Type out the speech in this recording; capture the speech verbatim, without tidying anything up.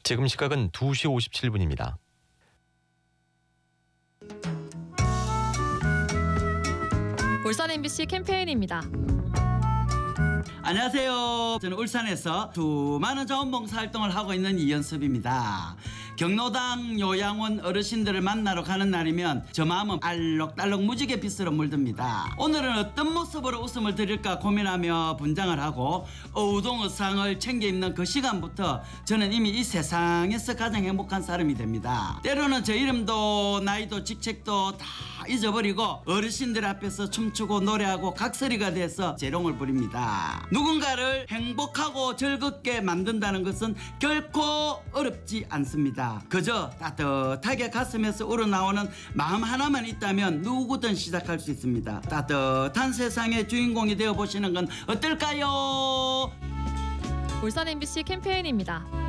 지금 시각은 두 시 오십칠 분입니다. 울산 엠비씨 캠페인입니다. 안녕하세요. 저는 울산에서 수많은 자원봉사 활동을 하고 있는 이연섭입니다. 경로당 요양원 어르신들을 만나러 가는 날이면 저 마음은 알록달록 무지개 빛으로 물듭니다. 오늘은 어떤 모습으로 웃음을 드릴까 고민하며 분장을 하고 어우동 의상을 챙겨 입는 그 시간부터 저는 이미 이 세상에서 가장 행복한 사람이 됩니다. 때로는 저 이름도 나이도 직책도 다 잊어버리고 어르신들 앞에서 춤추고 노래하고 각설이가 돼서 재롱을 부립니다. 누군가를 행복하고 즐겁게 만든다는 것은 결코 어렵지 않습니다. 그저 따뜻하게 가슴에서 우러나오는 마음 하나만 있다면 누구든 시작할 수 있습니다. 따뜻한 세상의 주인공이 되어보시는 건 어떨까요? 울산 엠비씨 캠페인입니다.